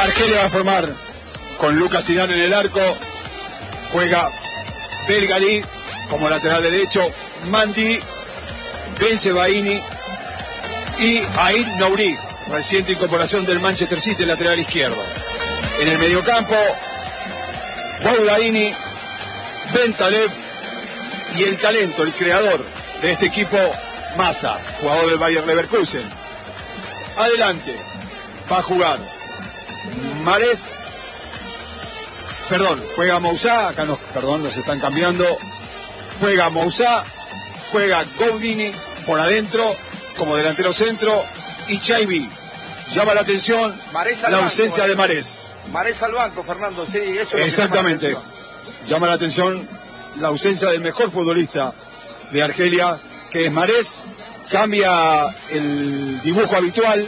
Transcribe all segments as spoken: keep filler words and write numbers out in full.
Argelia va a formar con Lucas Zidane en el arco. Juega Belgali como lateral derecho, Mandi, Bensebaini y Aid Nouri, reciente incorporación del Manchester City, lateral izquierdo. En el mediocampo, Boulaini, Bentaleb y el talento, el creador de este equipo, Massa, jugador del Bayer Leverkusen. Adelante va a jugar Mahrez, perdón, juega Moussa, acá nos, perdón, nos están cambiando, juega Moussa, juega Goudini por adentro como delantero centro y Chaibi. Llama la atención la ausencia banco, de Mahrez. Mahrez al banco, Fernando, sí, eso es exactamente. Llama la, llama la atención la ausencia del mejor futbolista de Argelia, que es Mahrez. Cambia el dibujo habitual.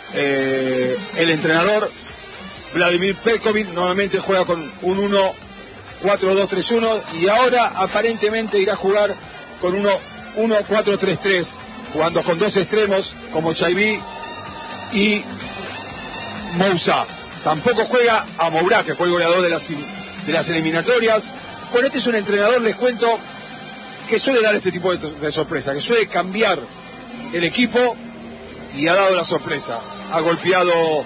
Eh, el entrenador Vladimir Petkovic nuevamente juega con un uno cuatro dos tres uno y ahora aparentemente irá a jugar con uno uno cuatro tres tres, jugando con dos extremos como Chaibi y Moussa. Tampoco juega a Mourá, que fue el goleador de las, de las eliminatorias. Bueno, este es un entrenador, les cuento, que suele dar este tipo de, de sorpresa, que suele cambiar el equipo y ha dado la sorpresa. Ha golpeado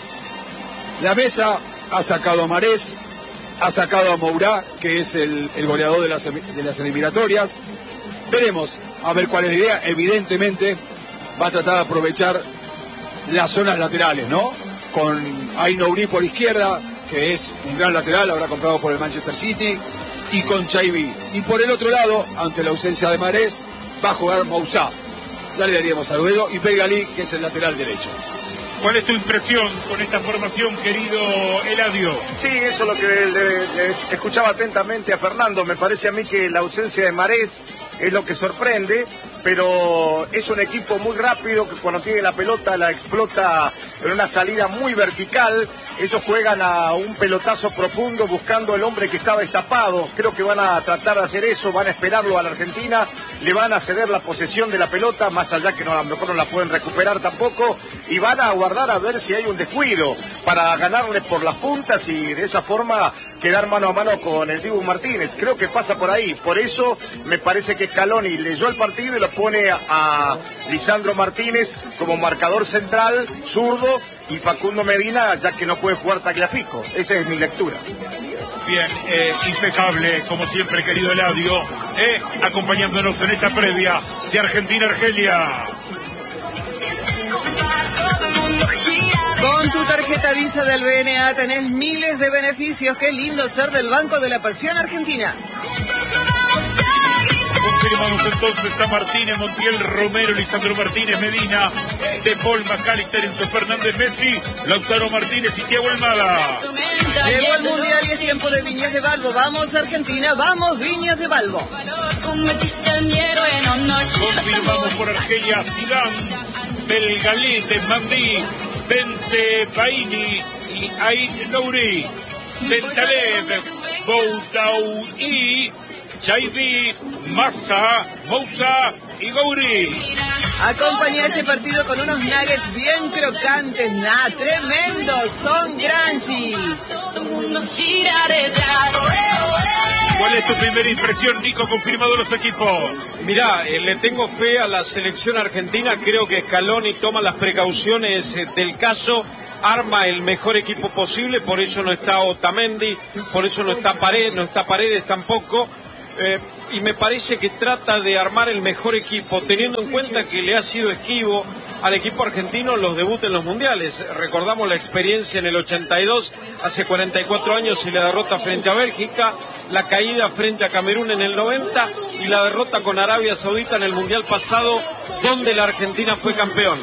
la mesa, ha sacado a Mahrez, ha sacado a Mourá, que es el, el goleador de las, de las eliminatorias. Veremos a ver cuál es la idea. Evidentemente va a tratar de aprovechar las zonas laterales, ¿no? Con Aid Nouri por izquierda, que es un gran lateral, ahora comprado por el Manchester City, y con Chaibi. Y por el otro lado, ante la ausencia de Mahrez, va a jugar Moussa. Ya le daríamos al dedo, y Belgali, que es el lateral derecho. ¿Cuál es tu impresión con esta formación, querido Eladio? Sí, eso es lo que le, le escuchaba atentamente a Fernando. Me parece a mí que la ausencia de Mahrez es lo que sorprende, pero es un equipo muy rápido que cuando tiene la pelota la explota en una salida muy vertical. Ellos juegan a un pelotazo profundo buscando el hombre que estaba destapado. Creo que van a tratar de hacer eso, van a esperarlo a la Argentina, le van a ceder la posesión de la pelota, más allá que no, a lo mejor no la pueden recuperar tampoco, y van a aguardar a ver si hay un descuido para ganarle por las puntas y de esa forma quedar mano a mano con el Dibu Martínez. Creo que pasa por ahí. Por eso me parece que Scaloni leyó el partido y lo pone a Lisandro Martínez como marcador central, zurdo, y Facundo Medina, ya que no puede jugar Tagliafico. Esa es mi lectura. Bien, eh, impecable, como siempre, querido Eladio, eh, acompañándonos en esta previa de Argentina-Argelia. Con tu tarjeta Visa del B N A tenés miles de beneficios. Qué lindo ser del Banco de la Pasión Argentina. Confirmamos entonces a Martínez, Montiel, Romero, Lisandro Martínez, Medina, De Paul, Macalister, Enzo Fernández, Messi, Lautaro Martínez y Thiago Almada. Llegó el Mundial y es tiempo de Viñas de Balbo. Vamos Argentina, vamos Viñas de Balbo. Confirmamos por Argelia, Zidane, Belgali, Mandi, Bensebaini y Aid Nouri, Bentaleb, Boulaini, Chaibi, Massa, Moussa y Gouri. Acompaña este partido con unos nuggets bien crocantes, nah, tremendos, son granchis. ¿Cuál es tu primera impresión, Nico, confirmado los equipos? Mirá, eh, le tengo fe a la selección argentina, creo que Scaloni toma las precauciones eh, del caso, arma el mejor equipo posible, por eso no está Otamendi, por eso no está Paredes, no está Paredes tampoco. Eh, y me parece que trata de armar el mejor equipo, teniendo en cuenta que le ha sido esquivo al equipo argentino los debuts en los mundiales. Recordamos la experiencia en el ochenta y dos, hace cuarenta y cuatro años, y la derrota frente a Bélgica, la caída frente a Camerún en el noventa y la derrota con Arabia Saudita en el mundial pasado, donde la Argentina fue campeón.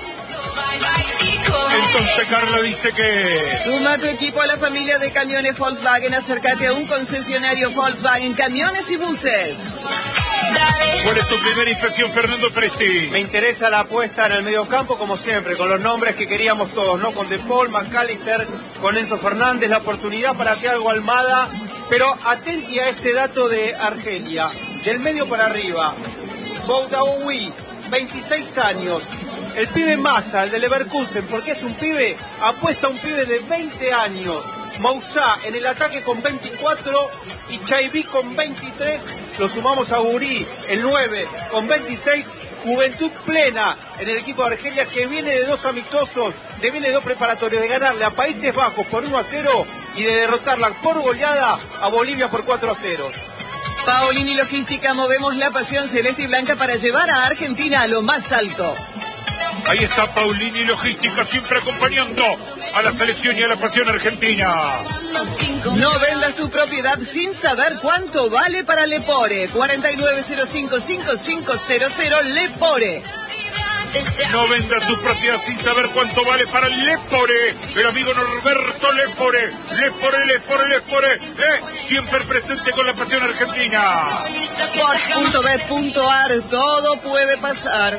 Entonces Carla dice que... Suma tu equipo a la familia de camiones Volkswagen. Acércate a un concesionario Volkswagen, camiones y buses. ¿Cuál es tu primera impresión, Fernando Presti? Me interesa la apuesta en el mediocampo, como siempre, con los nombres que queríamos todos, ¿no? Con De Paul, Macalister, con Enzo Fernández, la oportunidad para Thiago Almada. Pero atenti a este dato de Argelia. Del medio para arriba, Boulaini, veintiséis años, El pibe Massa, el de Leverkusen, porque es un pibe, apuesta a un pibe de veinte años. Moussa en el ataque con veinticuatro y Chaiví con veintitrés. Lo sumamos a Gurí, el nueve, con veintiséis. Juventud plena en el equipo de Argelia, que viene de dos amistosos, que viene de dos preparatorios, de ganarle a Países Bajos por uno a cero y de derrotarla por goleada a Bolivia por cuatro a cero. Paolini Logística, movemos la pasión celeste y blanca para llevar a Argentina a lo más alto. Ahí está Paolini Logística, siempre acompañando a la selección y a la pasión argentina. No vendas tu propiedad sin saber cuánto vale para Lepore. cuarenta y nueve cero cinco cinco cinco cero cero Lepore. No vendas tu propiedad sin saber cuánto vale para Lepore. El amigo Norberto Lepore. Lepore, Lepore, Lepore. Eh, siempre presente con la pasión argentina. Sports punto bet punto ar, todo puede pasar.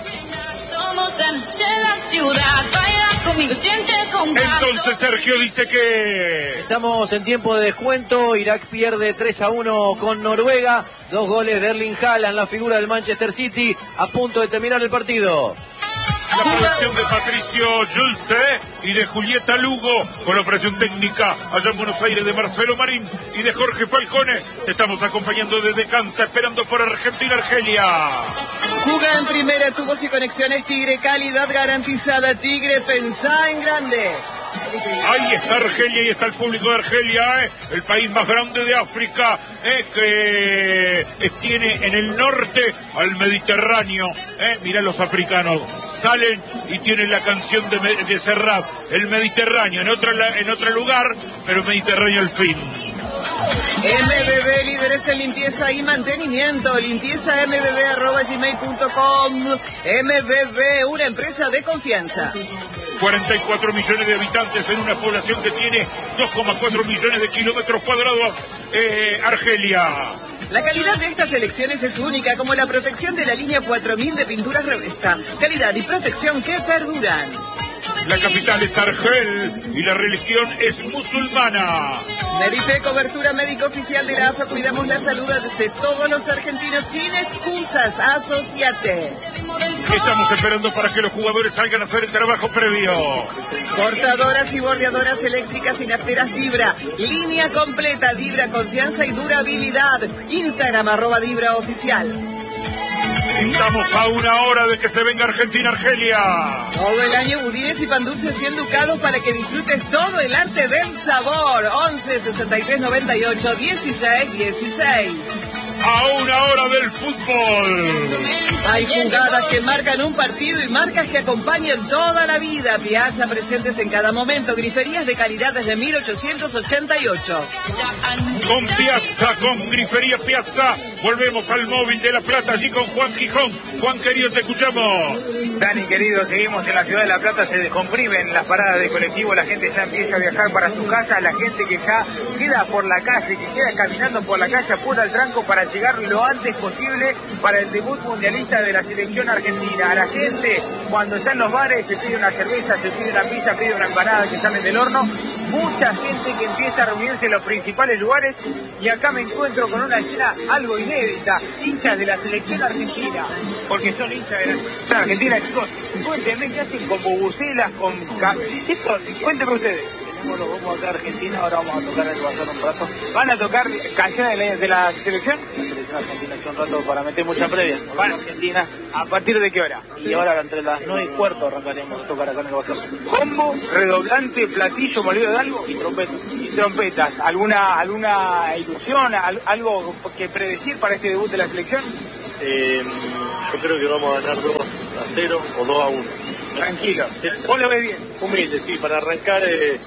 Entonces Sergio dice que estamos en tiempo de descuento. Irak pierde tres a uno con Noruega. Dos goles de Erling Haaland, la figura del Manchester City, a punto de terminar el partido. La producción de Patricio Julce y de Julieta Lugo, con la operación técnica allá en Buenos Aires de Marcelo Marín y de Jorge Falcone. Te estamos acompañando desde Kansas, esperando por Argentina-Argelia. Juga en primera, tubos y conexiones Tigre, calidad garantizada. Tigre, pensá en grande. Ahí está Argelia, ahí está el público de Argelia, ¿eh? El país más grande de África, ¿eh? que eh, tiene en el norte al Mediterráneo. ¿eh? Mirá, los africanos salen y tienen la canción de, de Serrat, el Mediterráneo, en, otra, en otro lugar, pero Mediterráneo al fin. M B B, líderes en limpieza y mantenimiento. Limpieza m b b arroba gmail punto com. M B B, una empresa de confianza. cuarenta y cuatro millones de habitantes en una población que tiene dos coma cuatro millones de kilómetros cuadrados. Eh, Argelia. La calidad de estas elecciones es única, como la protección de la línea cuatro mil de pinturas Revesta. Calidad y protección que perduran. La capital es Argel y la religión es musulmana. Medife, cobertura médica oficial de la A F A. Cuidamos la salud de todos los argentinos sin excusas. Asociate. Estamos esperando para que los jugadores salgan a hacer el trabajo previo. Cortadoras y bordeadoras eléctricas y nafteras Vibra. Línea completa, Vibra, confianza y durabilidad. Instagram, arroba Vibra oficial. Estamos a una hora de que se venga Argentina-Argelia. Todo el año budines y pan dulces cien ducados para que disfrutes todo el arte del sabor. once sesenta y tres noventa y ocho dieciséis dieciséis. A una hora del fútbol. Hay jugadas que marcan un partido y marcas que acompañan toda la vida. Piazza, presentes en cada momento. Griferías de calidad desde mil ochocientos ochenta y ocho. Con Piazza, con Grifería Piazza, volvemos al móvil de La Plata, allí con Juan Gijón. Juan, querido, te escuchamos. Dani, querido, seguimos en la ciudad de La Plata, se descomprimen las paradas de colectivo, la gente ya empieza a viajar para su casa, la gente que ya queda por la calle, que queda caminando por la calle, apura al tranco para llegar lo antes posible para el debut mundialista de la selección argentina. A la gente, cuando está en los bares, se pide una cerveza, se pide una pizza, pide una empanada que salen del horno. Mucha gente que empieza a reunirse en los principales lugares y acá me encuentro con una escena algo inédita, hinchas de la selección argentina, porque son hinchas de la selección argentina. Chicos, cuéntenme qué hacen con bubucelas, con... Chicos, cuéntenme ustedes. Tenemos los bombos acá de Argentina, ahora vamos a tocar el bazar un rato. ¿Van a tocar canciones de la, de la selección? La selección argentina hace un rato para meter mucha previa. Van a Argentina, ¿a partir de qué hora? Y ahora entre las nueve y cuarto arrancaremos a tocar acá en el bazar. Combo, redoblante, platillo, molido de algo y trompetas. Y trompetas. ¿Alguna, alguna ilusión, algo que predecir para este debut de la selección? Eh, yo creo que vamos a ganar dos a cero o dos a uno. Tranquilo. ¿Vos lo ves bien? Humilde, sí, para arrancar, eh,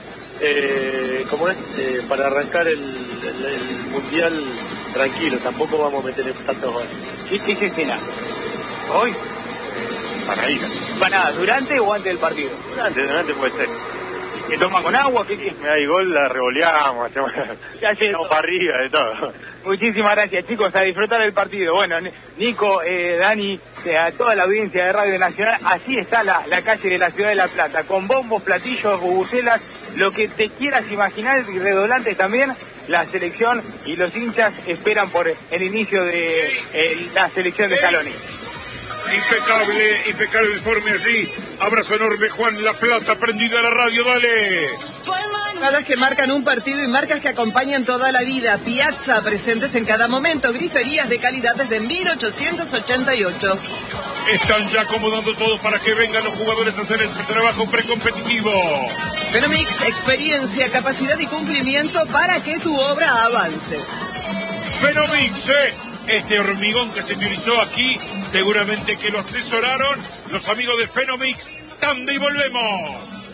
eh, ¿cómo es? Eh, para arrancar el, el, el mundial tranquilo, tampoco vamos a meter tantos goles. ¿Qué, qué se cena? ¿Hoy? Panadita. ¿Panada durante o antes del partido? Durante, durante puede ser. ¿Se toma con agua? ¿Qué qué? Me da gol, la revoleamos, hacemos, hacemos para arriba, de todo. Muchísimas gracias, chicos, a disfrutar del partido. Bueno, Nico, eh, Dani, eh, a toda la audiencia de Radio Nacional, así está la, la calle de la ciudad de La Plata, con bombos, platillos, bubucelas, lo que te quieras imaginar, y redoblantes también. La selección y los hinchas esperan por el inicio de eh, la selección de Scaloni. Impecable, impecable informe allí. Abrazo enorme, Juan La Plata, prendida la radio, dale. Marcas que marcan un partido y marcas que acompañan toda la vida. Piazza, presentes en cada momento. Griferías de calidad desde mil ochocientos ochenta y ocho. Están ya acomodando todo para que vengan los jugadores a hacer el trabajo precompetitivo. Fenomix, experiencia, capacidad y cumplimiento para que tu obra avance. Fenomix, eh. Este hormigón que se utilizó aquí, seguramente que lo asesoraron los amigos de Fenomix. Tanda y volvemos.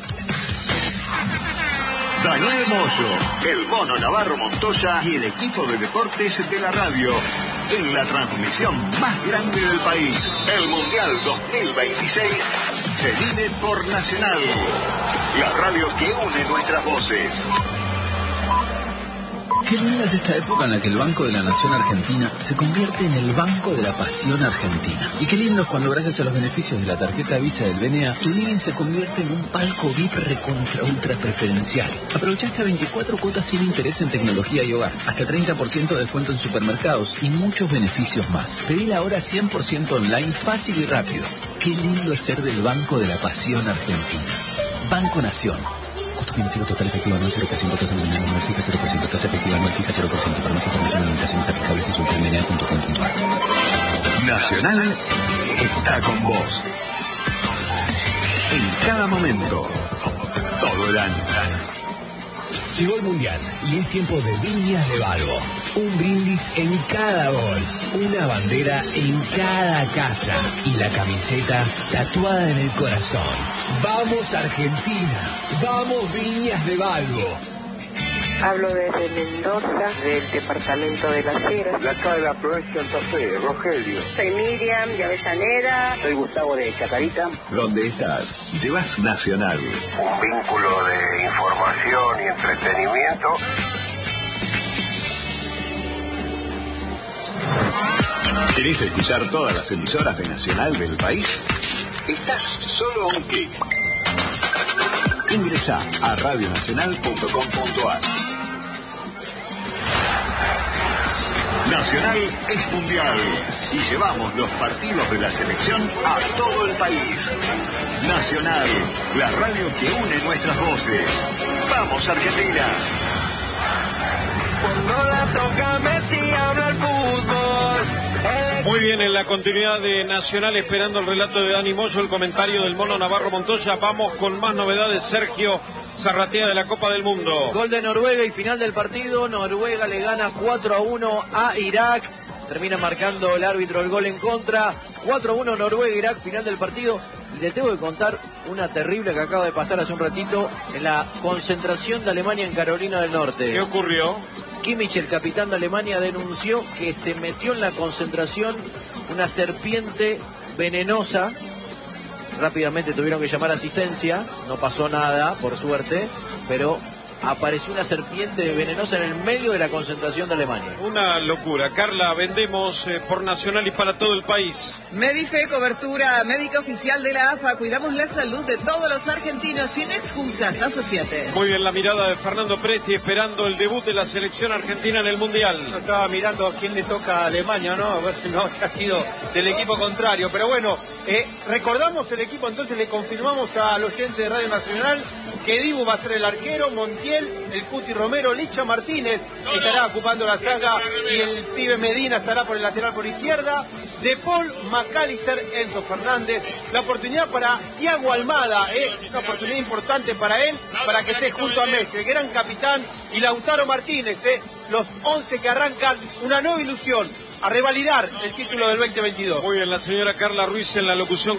Daniel Moyo, el Mono Navarro Montoya y el equipo de deportes de la radio. En la transmisión más grande del país, el Mundial dos mil veintiséis, se vive por Nacional. La radio que une nuestras voces. Qué linda es esta época en la que el Banco de la Nación Argentina se convierte en el Banco de la Pasión Argentina. Y qué lindo es cuando, gracias a los beneficios de la tarjeta Visa del B N A, tu living se convierte en un palco V I P recontra ultra preferencial. Aprovecha hasta veinticuatro cuotas sin interés en tecnología y hogar, hasta treinta por ciento de descuento en supermercados y muchos beneficios más. Pedila ahora cien por ciento online, fácil y rápido. Qué lindo es ser del Banco de la Pasión Argentina. Banco Nación. Costo financiero total efectivo anual cero por ciento, tasa nominal anual fija cero por ciento, tasa efectiva anual fija cero por ciento. Para más información y limitaciones aplicables consulta en b n a punto com punto a r. Nacional está con vos. En cada momento. Todo el año. Llegó el Mundial y es tiempo de Viñas de Balbo. Un brindis en cada gol, una bandera en cada casa y la camiseta tatuada en el corazón. ¡Vamos Argentina! ¡Vamos Viñas de Balbo! Hablo desde Mendoza, del departamento de Las Heras. De acá de la provincia de Santa Fe, Rogelio. Soy Miriam de Avellaneda. Soy Gustavo de Chacarita. ¿Dónde estás? Llevas Nacional. Un vínculo de información y entretenimiento. ¿Querés escuchar todas las emisoras de Nacional del país? Estás solo a un clic. Ingresá a radio nacional punto com punto a r. Nacional es mundial y llevamos los partidos de la selección a todo el país. Nacional, la radio que une nuestras voces. ¡Vamos Argentina! Cuando la toca Messi habla el fútbol. Muy bien, en la continuidad de Nacional, esperando el relato de Dani Moyo, el comentario del Mono Navarro Montoya. Vamos con más novedades. Sergio Zarratea de la Copa del Mundo. Gol de Noruega y final del partido. Noruega le gana cuatro a uno a Irak. Termina marcando el árbitro el gol en contra. cuatro a uno Noruega-Irak, final del partido. Y le tengo que contar una terrible que acaba de pasar hace un ratito en la concentración de Alemania en Carolina del Norte. ¿Qué ocurrió? Kimmich, el capitán de Alemania, denunció que se metió en la concentración una serpiente venenosa. Rápidamente tuvieron que llamar asistencia, no pasó nada, por suerte, pero apareció una serpiente venenosa en el medio de la concentración de Alemania. Una locura. Carla, vendemos eh, por Nacional y para todo el país. Medife, cobertura médica oficial de la A F A. Cuidamos la salud de todos los argentinos sin excusas. Asociate. Muy bien, la mirada de Fernando Presti esperando el debut de la selección argentina en el Mundial. Yo estaba mirando a quién le toca a Alemania, ¿no? A ver si no ha sido del equipo contrario. Pero bueno, eh, recordamos el equipo, entonces le confirmamos a los oyentes de Radio Nacional que Dibu va a ser el arquero, Montiel, el Cuti Romero, Licha Martínez estará ocupando la saga y el pibe Medina estará por el lateral por izquierda. De Paul, McAllister, Enzo Fernández. La oportunidad para Thiago Almada, ¿eh? Una oportunidad importante para él, para que esté junto a Messi, el gran capitán, y Lautaro Martínez, ¿eh? Los once que arrancan una nueva ilusión, a revalidar el título del veinte veintidós. Muy bien, la señora Carla Ruiz en la locución.